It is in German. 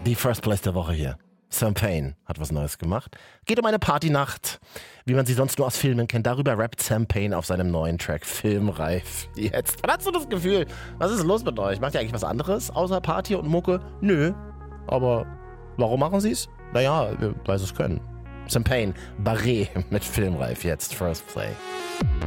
Die First Place der Woche hier. Sam Payne hat was Neues gemacht. Geht um eine Partynacht, wie man sie sonst nur aus Filmen kennt. Darüber rappt Sam Payne auf seinem neuen Track Filmreif. Jetzt. Wann hast du das Gefühl? Was ist los mit euch? Macht ihr eigentlich was anderes außer Party und Mucke? Nö. Aber warum machen sie es? Naja, weil sie es können. Sam Payne, Barret mit Filmreif jetzt. First Play.